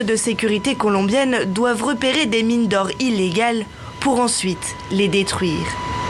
De sécurité colombiennes doivent repérer des mines d'or illégales pour ensuite les détruire.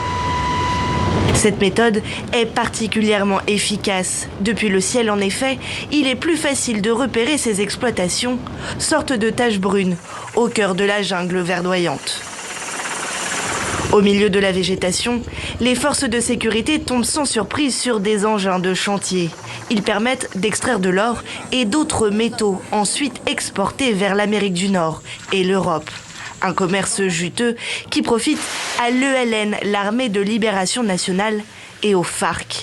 Cette méthode est particulièrement efficace. Depuis le ciel, en effet, il est plus facile de repérer ces exploitations, sortes de taches brunes, au cœur de la jungle verdoyante. Au milieu de la végétation, les forces de sécurité tombent sans surprise sur des engins de chantier. Ils permettent d'extraire de l'or et d'autres métaux, ensuite exportés vers l'Amérique du Nord et l'Europe. Un commerce juteux qui profite à l'ELN, l'Armée de Libération Nationale, et aux FARC.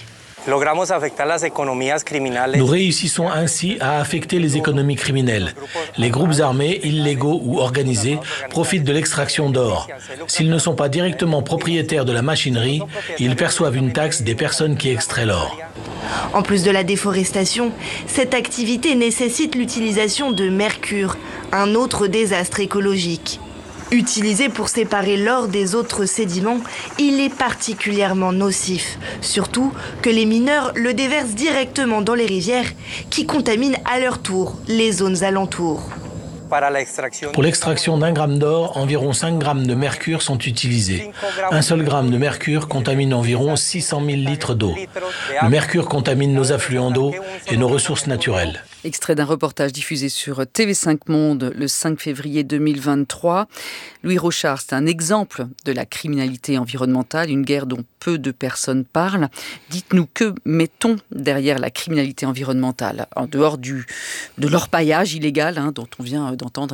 Nous réussissons ainsi à affecter les économies criminelles. Les groupes armés, illégaux ou organisés, profitent de l'extraction d'or. S'ils ne sont pas directement propriétaires de la machinerie, ils perçoivent une taxe des personnes qui extraient l'or. En plus de la déforestation, cette activité nécessite l'utilisation de mercure, un autre désastre écologique. Utilisé pour séparer l'or des autres sédiments, il est particulièrement nocif. Surtout que les mineurs le déversent directement dans les rivières qui contaminent à leur tour les zones alentours. Pour l'extraction d'un gramme d'or, environ 5 grammes de mercure sont utilisés. Un seul gramme de mercure contamine environ 600 000 litres d'eau. Le mercure contamine nos affluents d'eau et nos ressources naturelles. Extrait d'un reportage diffusé sur TV5 Monde le 5 février 2023. Louis Rochard, c'est un exemple de la criminalité environnementale, une guerre dont peu de personnes parlent. Dites-nous, que mettons derrière la criminalité environnementale, en dehors de l'orpaillage illégal dont on vient d'entendre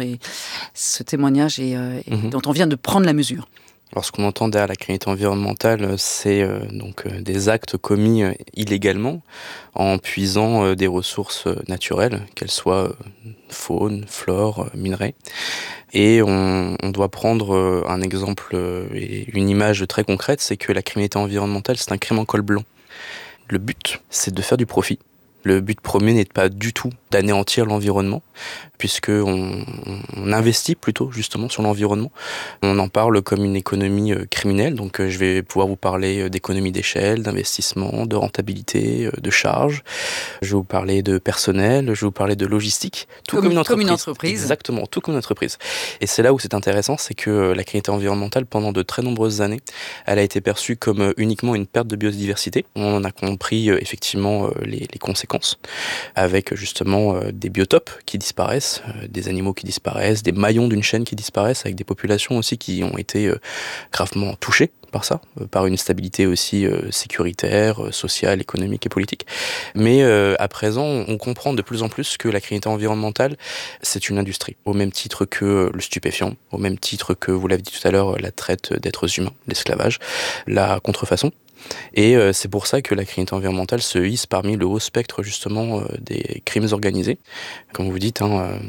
ce témoignage et dont on vient de prendre la mesure? Alors, ce qu'on entend derrière la criminalité environnementale, c'est des actes commis illégalement en puisant des ressources naturelles, qu'elles soient faune, flore, minerais. Et on doit prendre un exemple et une image très concrète, c'est que la criminalité environnementale, c'est un crime en col blanc. Le but, c'est de faire du profit. Le but premier n'est pas du tout d'anéantir l'environnement, puisqu'on investit plutôt justement sur l'environnement. On en parle comme une économie criminelle, donc je vais pouvoir vous parler d'économie d'échelle, d'investissement, de rentabilité, de charges. Je vais vous parler de personnel, je vais vous parler de logistique. Tout comme une entreprise. Exactement, tout comme une entreprise. Et c'est là où c'est intéressant, c'est que la criminalité environnementale, pendant de très nombreuses années, elle a été perçue comme uniquement une perte de biodiversité. On en a compris effectivement les conséquences, avec justement des biotopes qui disparaissent, des animaux qui disparaissent, des maillons d'une chaîne qui disparaissent, avec des populations aussi qui ont été gravement touchées par ça, par une stabilité aussi sécuritaire, sociale, économique et politique. Mais à présent, on comprend de plus en plus que la criminalité environnementale, c'est une industrie, au même titre que le stupéfiant, au même titre que, vous l'avez dit tout à l'heure, la traite d'êtres humains, l'esclavage, la contrefaçon. Et c'est pour ça que la criminalité environnementale se hisse parmi le haut spectre justement des crimes organisés. Comme vous dites,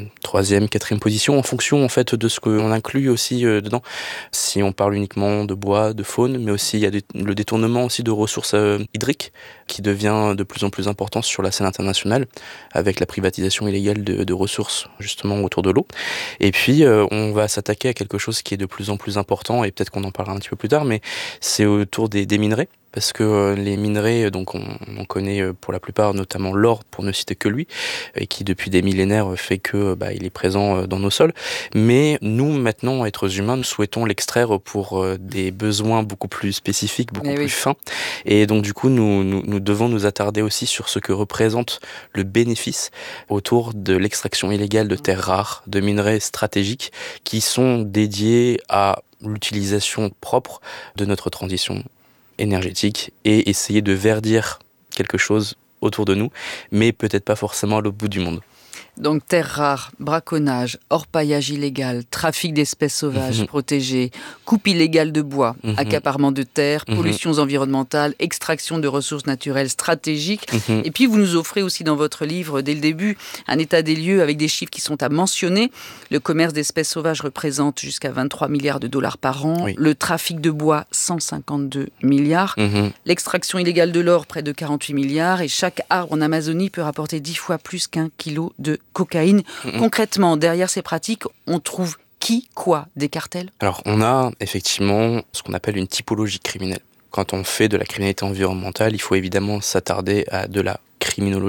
3e, 4e position en fonction en fait de ce qu'on inclut aussi dedans. Si on parle uniquement de bois, de faune, mais aussi il y a le détournement aussi de ressources hydriques qui devient de plus en plus important sur la scène internationale avec la privatisation illégale de ressources justement autour de l'eau. Et puis on va s'attaquer à quelque chose qui est de plus en plus important et peut-être qu'on en parlera un petit peu plus tard, mais c'est autour des minerais. Parce que les minerais, donc on connaît pour la plupart, notamment l'or, pour ne citer que lui, et qui depuis des millénaires fait que il est présent dans nos sols. Mais nous, maintenant, êtres humains, nous souhaitons l'extraire pour des besoins beaucoup plus spécifiques, beaucoup plus fins. Et donc du coup, nous devons nous attarder aussi sur ce que représente le bénéfice autour de l'extraction illégale de terres rares, de minerais stratégiques, qui sont dédiés à l'utilisation propre de notre transition énergétique et essayer de verdir quelque chose autour de nous, mais peut-être pas forcément à l'autre bout du monde. Donc terres rares, braconnage, orpaillage illégal, trafic d'espèces sauvages protégées, coupe illégale de bois, accaparement de terres, pollutions environnementales, extraction de ressources naturelles stratégiques. Et puis vous nous offrez aussi dans votre livre, dès le début, un état des lieux avec des chiffres qui sont à mentionner. Le commerce d'espèces sauvages représente jusqu'à 23 milliards de dollars par an. Oui. Le trafic de bois, 152 milliards. L'extraction illégale de l'or, près de 48 milliards. Et chaque arbre en Amazonie peut rapporter 10 fois plus qu'1 kilo de cocaïne. Concrètement, derrière ces pratiques, on trouve qui, quoi? Des cartels? Alors, on a effectivement ce qu'on appelle une typologie criminelle. Quand on fait de la criminalité environnementale, il faut évidemment s'attarder à de la criminologie.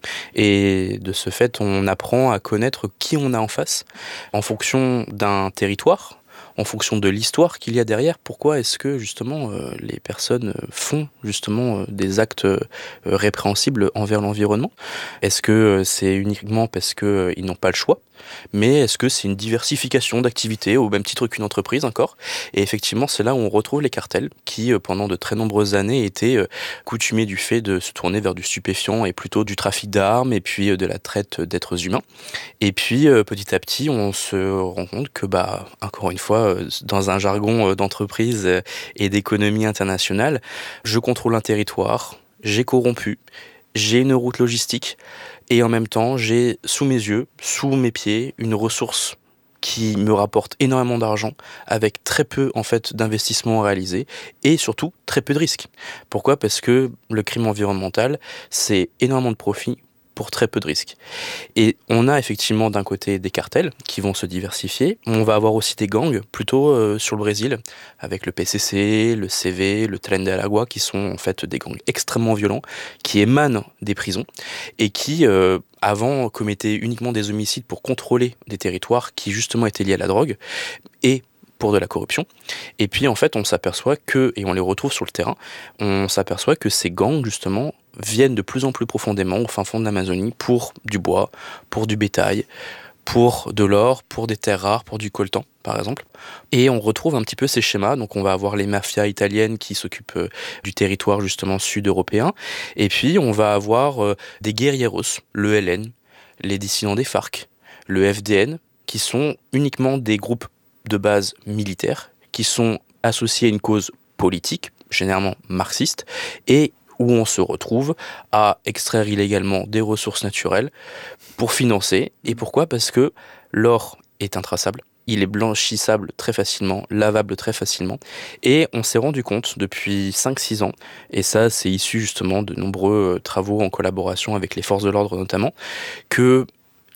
Et de ce fait, on apprend à connaître qui on a en face en fonction d'un territoire, en fonction de l'histoire qu'il y a derrière. Pourquoi est-ce que justement les personnes font justement des actes répréhensibles envers l'environnement? Est-ce que c'est uniquement parce qu'ils n'ont pas le choix? Mais est-ce que c'est une diversification d'activités au même titre qu'une entreprise encore? Et effectivement, c'est là où on retrouve les cartels qui, pendant de très nombreuses années, étaient coutumés du fait de se tourner vers du stupéfiant et plutôt du trafic d'armes et puis de la traite d'êtres humains. Et puis, petit à petit, on se rend compte que, encore une fois, dans un jargon d'entreprise et d'économie internationale, je contrôle un territoire, j'ai corrompu, j'ai une route logistique, et en même temps, j'ai sous mes yeux, sous mes pieds, une ressource qui me rapporte énormément d'argent, avec très peu en fait d'investissements réalisés et surtout très peu de risques. Pourquoi ? Parce que le crime environnemental, c'est énormément de profits pour très peu de risques. Et on a effectivement d'un côté des cartels qui vont se diversifier. On va avoir aussi des gangs, plutôt sur le Brésil, avec le PCC, le CV, le Tren de Aragua, qui sont en fait des gangs extrêmement violents, qui émanent des prisons et qui, avant, commettaient uniquement des homicides pour contrôler des territoires qui justement étaient liés à la drogue et pour de la corruption. Et puis en fait, on s'aperçoit que, et on les retrouve sur le terrain, on s'aperçoit que ces gangs justement viennent de plus en plus profondément au fin fond de l'Amazonie pour du bois, pour du bétail, pour de l'or, pour des terres rares, pour du coltan par exemple. Et on retrouve un petit peu ces schémas, donc on va avoir les mafias italiennes qui s'occupent du territoire justement sud-européen, et puis on va avoir des guerrilleros, le LN, les dissidents des FARC, le FDN, qui sont uniquement des groupes de base militaire, qui sont associés à une cause politique, généralement marxiste, et où on se retrouve à extraire illégalement des ressources naturelles pour financer. Et pourquoi ? Parce que l'or est intraçable, il est blanchissable très facilement, lavable très facilement, et on s'est rendu compte depuis 5-6 ans, et ça c'est issu justement de nombreux travaux en collaboration avec les forces de l'ordre notamment, que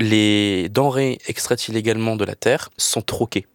les denrées extraites illégalement de la terre sont troquées.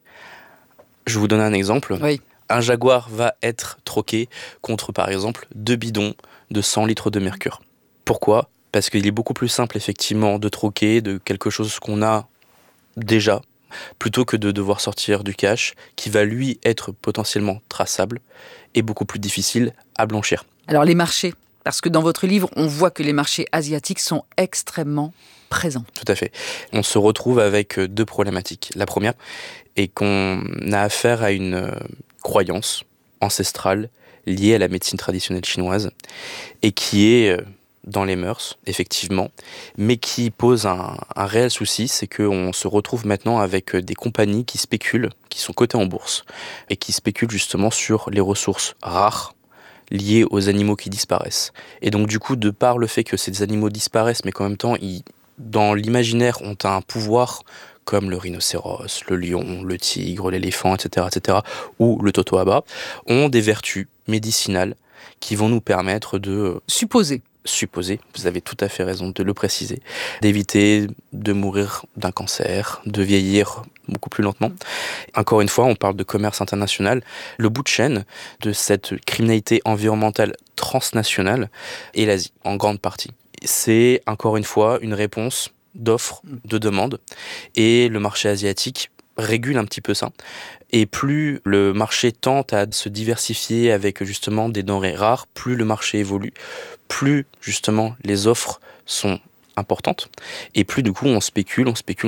Je vous donne un exemple. Oui. Un Jaguar va être troqué contre, par exemple, 2 bidons de 100 litres de mercure. Pourquoi ? Parce qu'il est beaucoup plus simple, effectivement, de troquer de quelque chose qu'on a déjà, plutôt que de devoir sortir du cash, qui va, lui, être potentiellement traçable et beaucoup plus difficile à blanchir. Alors, les marchés, parce que dans votre livre, on voit que les marchés asiatiques sont extrêmement présents. Tout à fait. On se retrouve avec 2 problématiques. La première est qu'on a affaire à une croyance ancestrale liée à la médecine traditionnelle chinoise et qui est dans les mœurs, effectivement, mais qui pose un réel souci, c'est qu'on se retrouve maintenant avec des compagnies qui spéculent, qui sont cotées en bourse et qui spéculent justement sur les ressources rares liées aux animaux qui disparaissent. Et donc du coup, de par le fait que ces animaux disparaissent, mais qu'en même temps, dans l'imaginaire, ont un pouvoir comme le rhinocéros, le lion, le tigre, l'éléphant, etc., ou le totoaba, ont des vertus médicinales qui vont nous permettre de supposer, vous avez tout à fait raison de le préciser, d'éviter de mourir d'un cancer, de vieillir beaucoup plus lentement. Encore une fois, on parle de commerce international. Le bout de chaîne de cette criminalité environnementale transnationale est l'Asie, en grande partie. C'est, encore une fois, une réponse d'offres, de demandes, et le marché asiatique régule un petit peu ça. Et plus le marché tente à se diversifier avec justement des denrées rares, plus le marché évolue, plus justement les offres sont importantes, et plus du coup on spécule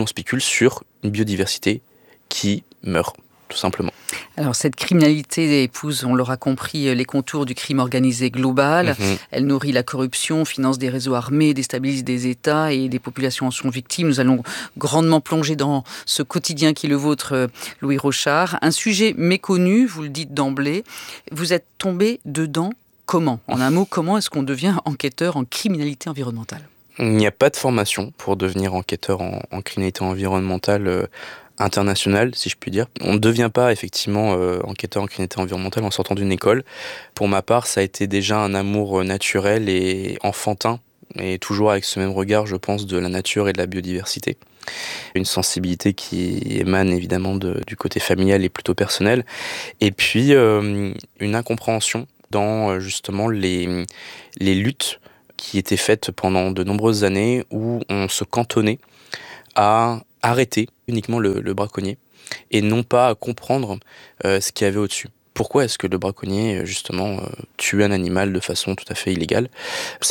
sur une biodiversité qui meurt, tout simplement. Alors cette criminalité épouse, on l'aura compris, les contours du crime organisé global. Elle nourrit la corruption, finance des réseaux armés, déstabilise des États et des populations en sont victimes. Nous allons grandement plonger dans ce quotidien qui est le vôtre, Louis Rochard. Un sujet méconnu, vous le dites d'emblée. Vous êtes tombé dedans comment ? En un mot, comment est-ce qu'on devient enquêteur en criminalité environnementale ? Il n'y a pas de formation pour devenir enquêteur en criminalité environnementale international, si je puis dire. On ne devient pas effectivement enquêteur en criminalité environnementale en sortant d'une école. Pour ma part, ça a été déjà un amour naturel et enfantin, et toujours avec ce même regard, je pense, de la nature et de la biodiversité. Une sensibilité qui émane évidemment du côté familial et plutôt personnel. Et puis une incompréhension dans justement les luttes qui était faite pendant de nombreuses années où on se cantonnait à arrêter uniquement le braconnier et non pas à comprendre ce qu'il y avait au-dessus. Pourquoi est-ce que le braconnier, justement, tue un animal de façon tout à fait illégale ?